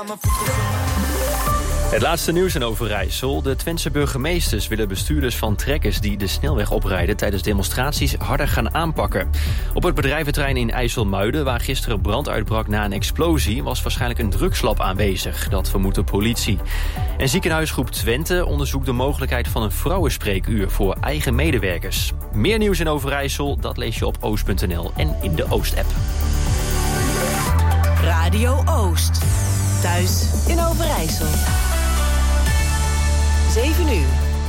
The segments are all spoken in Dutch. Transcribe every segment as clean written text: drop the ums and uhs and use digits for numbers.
Het laatste nieuws in Overijssel. De Twentse burgemeesters willen bestuurders van trekkers die de snelweg oprijden tijdens demonstraties harder gaan aanpakken. Op het bedrijventerrein in IJsselmuiden, waar gisteren brand uitbrak na een explosie, was waarschijnlijk een drugslab aanwezig. Dat vermoedt de politie. En ziekenhuisgroep Twente onderzoekt de mogelijkheid van een vrouwenspreekuur voor eigen medewerkers. Meer nieuws in Overijssel, dat lees je op oost.nl en in de Oost-app. Radio Oost. Thuis in Overijssel. 7 uur.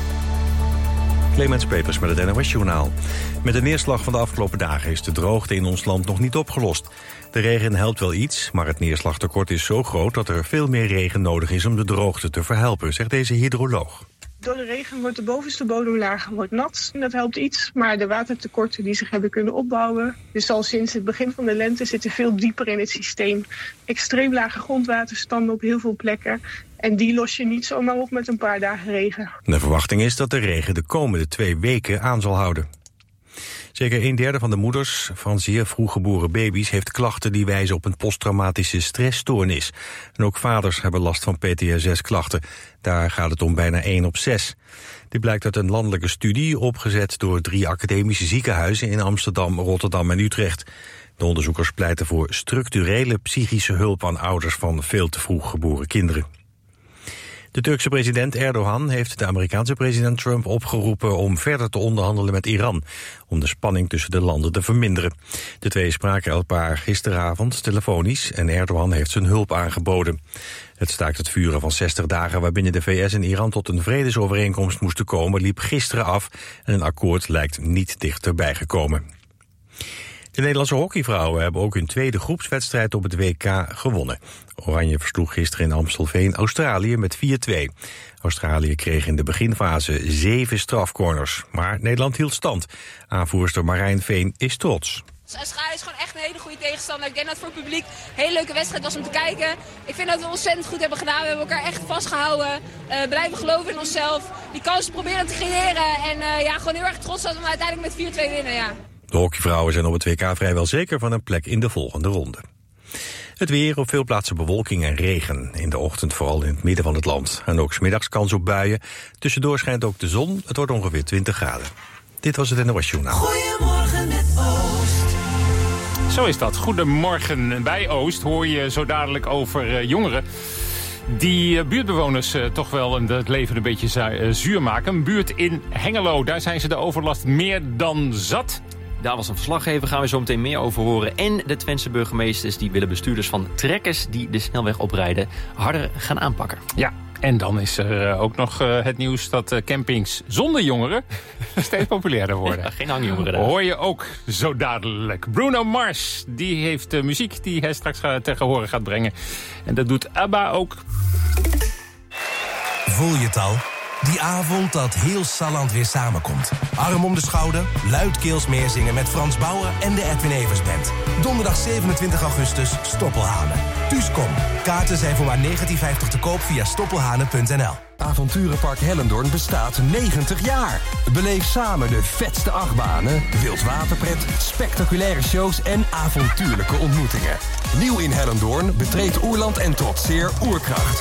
Clemens Peters met het NOS-journaal. Met de neerslag van de afgelopen dagen is de droogte in ons land nog niet opgelost. De regen helpt wel iets, maar het neerslagtekort is zo groot dat er veel meer regen nodig is om de droogte te verhelpen, zegt deze hydroloog. Door de regen wordt de bovenste bodemlaag nat. En dat helpt iets, maar de watertekorten die zich hebben kunnen opbouwen. Dus al sinds het begin van de lente zitten veel dieper in het systeem. Extreem lage grondwaterstanden op heel veel plekken. En die los je niet zomaar op met een paar dagen regen. De verwachting is dat de regen de komende 2 weken aan zal houden. Zeker 1/3 van de moeders van zeer vroeg geboren baby's heeft klachten die wijzen op een posttraumatische stressstoornis. En ook vaders hebben last van PTSS-klachten. Daar gaat het om bijna 1 op 6. Dit blijkt uit een landelijke studie opgezet door 3 academische ziekenhuizen in Amsterdam, Rotterdam en Utrecht. De onderzoekers pleiten voor structurele psychische hulp aan ouders van veel te vroeg geboren kinderen. De Turkse president Erdogan heeft de Amerikaanse president Trump opgeroepen om verder te onderhandelen met Iran, om de spanning tussen de landen te verminderen. De twee spraken elkaar gisteravond telefonisch en Erdogan heeft zijn hulp aangeboden. Het staakt het vuren van 60 dagen waarbinnen de VS en Iran tot een vredesovereenkomst moesten komen liep gisteren af en een akkoord lijkt niet dichterbij gekomen. De Nederlandse hockeyvrouwen hebben ook hun tweede groepswedstrijd op het WK gewonnen. Oranje versloeg gisteren in Amstelveen Australië met 4-2. Australië kreeg in de beginfase 7 strafcorners, maar Nederland hield stand. Aanvoerster Marijn Veen is trots. Australië is gewoon echt een hele goede tegenstander. Ik denk dat het voor het publiek een hele leuke wedstrijd was om te kijken. Ik vind dat we ontzettend goed hebben gedaan. We hebben elkaar echt vastgehouden. Blijven geloven in onszelf. Die kansen proberen te creëren. En gewoon heel erg trots dat we uiteindelijk met 4-2 winnen. Ja. De hockeyvrouwen zijn op het WK vrijwel zeker van een plek in de volgende ronde. Het weer, op veel plaatsen bewolking en regen. In de ochtend vooral in het midden van het land. En ook 's middags kans op buien. Tussendoor schijnt ook de zon. Het wordt ongeveer 20 graden. Dit was het NOS Journaal. Goedemorgen met Oost. Zo is dat. Goedemorgen. Bij Oost hoor je zo dadelijk over jongeren die buurtbewoners toch wel het leven een beetje zuur maken. Een buurt in Hengelo, daar zijn ze de overlast meer dan zat. Daar was een verslaggever, gaan we zo meteen meer over horen. En de Twentse burgemeesters die willen bestuurders van trekkers die de snelweg oprijden harder gaan aanpakken. Ja, en dan is er ook nog het nieuws dat campings zonder jongeren steeds populairder worden. Ja, geen hangjongeren daar. Hoor je ook zo dadelijk. Bruno Mars, die heeft muziek die hij straks ter gehore gaat brengen. En dat doet ABBA ook. Voel je het al? Die avond dat heel Salland weer samenkomt. Arm om de schouder, luidkeels meezingen met Frans Bauer en de Edwin Evers Band. Donderdag 27 augustus, Stoppelhanen. Thuiskom. Kaarten zijn voor maar €19,50 te koop via stoppelhanen.nl. Avonturenpark Hellendoorn bestaat 90 jaar. Beleef samen de vetste achtbanen, wildwaterpret, spectaculaire shows en avontuurlijke ontmoetingen. Nieuw in Hellendoorn, betreed Oerland en trotseer Oerkracht.